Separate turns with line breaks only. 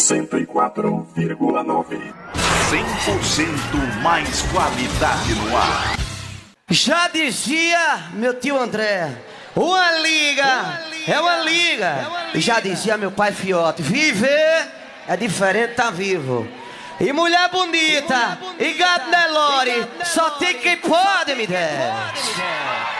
104,9. 100% mais qualidade no ar.
Já dizia meu tio André, uma liga é uma liga. Já dizia meu pai Fiote, viver é diferente tá vivo. E mulher bonita e gato Nelore, só tem quem pode me der.